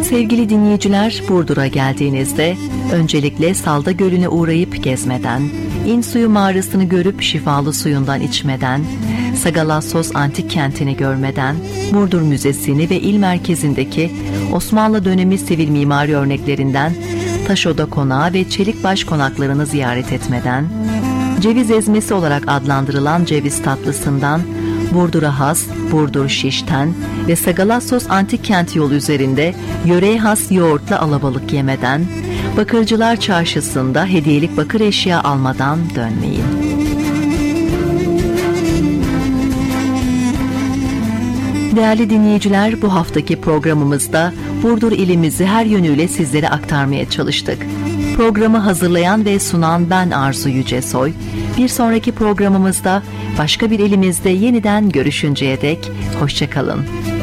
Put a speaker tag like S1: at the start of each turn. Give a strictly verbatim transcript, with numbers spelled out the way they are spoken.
S1: Sevgili dinleyiciler, Burdur'a geldiğinizde öncelikle Salda Gölü'ne uğrayıp gezmeden, İnsuyu mağarasını görüp şifalı suyundan içmeden, Sagalassos Antik Kenti'ni görmeden, Burdur Müzesi'ni ve il merkezindeki Osmanlı dönemi sivil mimari örneklerinden Taşoda Konağı ve Çelikbaş konaklarını ziyaret etmeden, ceviz ezmesi olarak adlandırılan ceviz tatlısından Burdur'a has Burdur Şişten ve Sagalassos Antik Kenti yolu üzerinde yöreye has yoğurtla alabalık yemeden, Bakırcılar Çarşısı'nda hediyelik bakır eşya almadan dönmeyin. Değerli dinleyiciler, bu haftaki programımızda Burdur ilimizi her yönüyle sizlere aktarmaya çalıştık. Programı hazırlayan ve sunan ben Arzu Yücesoy. Bir sonraki programımızda başka bir ilimizde yeniden görüşünceye dek hoşça kalın.